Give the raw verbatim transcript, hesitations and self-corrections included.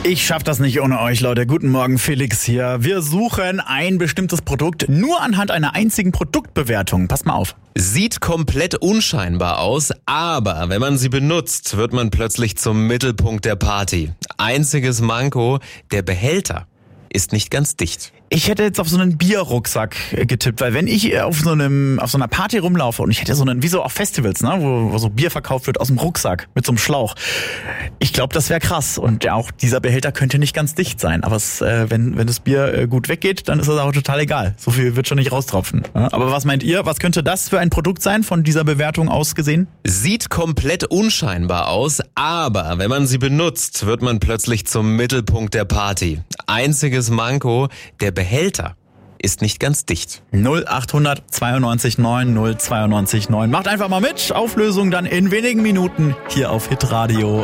Ich schaff das nicht ohne euch, Leute. Guten Morgen, Felix hier. Wir suchen ein bestimmtes Produkt nur anhand einer einzigen Produktbewertung. Passt mal auf. Sieht komplett unscheinbar aus, aber wenn man sie benutzt, wird man plötzlich zum Mittelpunkt der Party. Einziges Manko, der Behälter ist nicht ganz dicht. Ich hätte jetzt auf so einen Bierrucksack getippt, weil wenn ich auf so einem auf so einer Party rumlaufe und ich hätte so einen, wie so auf Festivals, ne, wo, wo so Bier verkauft wird aus dem Rucksack mit so einem Schlauch. Ich glaube, das wäre krass und auch dieser Behälter könnte nicht ganz dicht sein, aber es, äh, wenn wenn das Bier äh, gut weggeht, dann ist das auch total egal. So viel wird schon nicht raustropfen. Ja? Aber was meint ihr, was könnte das für ein Produkt sein von dieser Bewertung aus gesehen? Sieht komplett unscheinbar aus, aber wenn man sie benutzt, wird man plötzlich zum Mittelpunkt der Party. Einziges Manko, der Behälter ist nicht ganz dicht. null achthundert zweiundneunzig neun null zweiundneunzig neun. Macht einfach mal mit. Auflösung dann in wenigen Minuten hier auf Hitradio.